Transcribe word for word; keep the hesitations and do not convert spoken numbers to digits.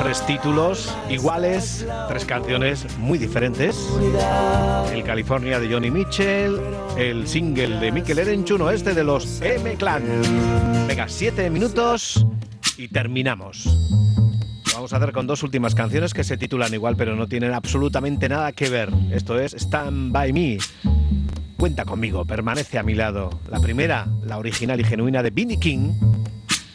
tres títulos iguales, tres canciones muy diferentes. El California de Johnny Mitchell, el single de Mikel Erenchun, este de los M-Clan. Venga, siete minutos y terminamos. Lo vamos a hacer con dos últimas canciones que se titulan igual, pero no tienen absolutamente nada que ver. Esto es Stand By Me. Cuenta conmigo, permanece a mi lado. La primera, la original y genuina de B B King.